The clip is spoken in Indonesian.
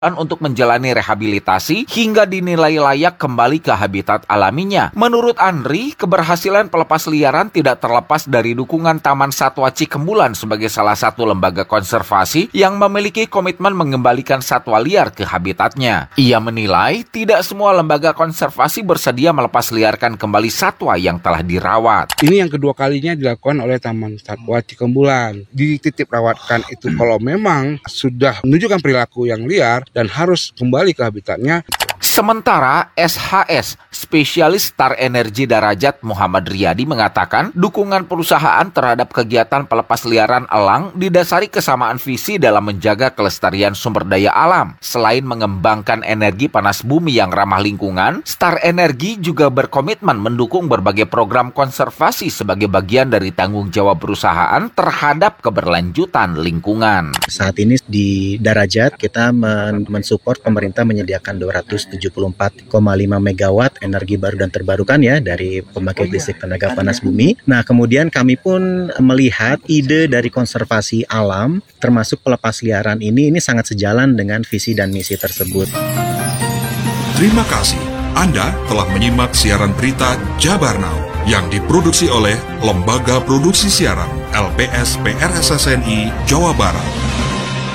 untuk menjalani rehabilitasi hingga dinilai layak kembali ke habitat alaminya. Menurut Andri, keberhasilan pelepas liaran tidak terlepas dari dukungan Taman Satwa Cikembulan sebagai salah satu lembaga konservasi yang memiliki komitmen mengembalikan satwa liar ke habitatnya. Ia menilai tidak semua lembaga konservasi bersedia melepas liarkan kembali satwa yang telah dirawat. Ini yang kedua kalinya dilakukan oleh Taman Satwa Cikembulan. Dititip rawatkan itu kalau memang sudah menunjukkan perilaku yang liar dan harus kembali ke habitatnya. Sementara SHS, spesialis Star Energi Darajat Muhammad Riyadi mengatakan dukungan perusahaan terhadap kegiatan pelepas liaran elang didasari kesamaan visi dalam menjaga kelestarian sumber daya alam. Selain mengembangkan energi panas bumi yang ramah lingkungan, Star Energi juga berkomitmen mendukung berbagai program konservasi sebagai bagian dari tanggung jawab perusahaan terhadap keberlanjutan lingkungan. Saat ini di Darajat kita mensupport pemerintah menyediakan 274,5 megawatt energi baru dan terbarukan ya dari pembangkit listrik tenaga panas bumi. Nah, kemudian kami pun melihat ide dari konservasi alam termasuk pelepas liaran ini sangat sejalan dengan visi dan misi tersebut. Terima kasih. Anda telah menyimak siaran berita Jabar Now yang diproduksi oleh Lembaga Produksi Siaran LPS PRSSNI Jawa Barat.